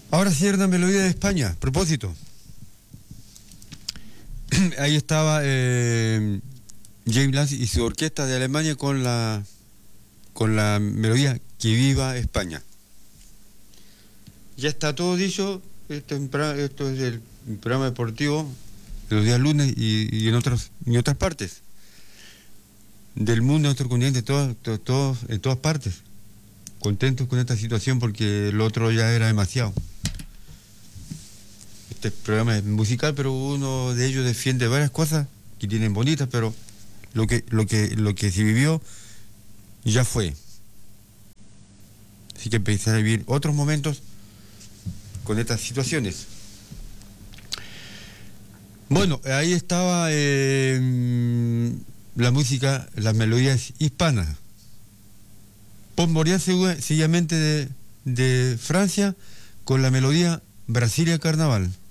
Ahora sí era una melodía de España, propósito. Ahí estaba James Lance y su orquesta de Alemania con la melodía Que viva España. Ya está todo dicho. Esto es el programa deportivo de los días lunes y en otras partes del mundo, en nuestro continente, en todas partes. Contentos con esta situación porque lo otro ya era demasiado. Este programa es musical, pero uno de ellos defiende varias cosas que tienen bonitas, pero lo que se vivió ya fue. Así que empecé a vivir otros momentos con estas situaciones. Bueno, ahí estaba la música, las melodías hispanas. Pop Moriá sencillamente de Francia con la melodía Brasilia Carnaval.